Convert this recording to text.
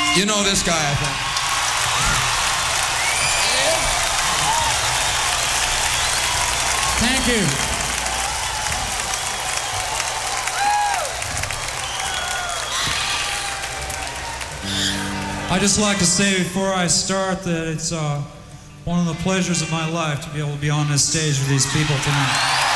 You know this guy, I think. Thank you. I'd just like to say before I start that it's one of the pleasures of my life to be able to be on this stage with these people tonight.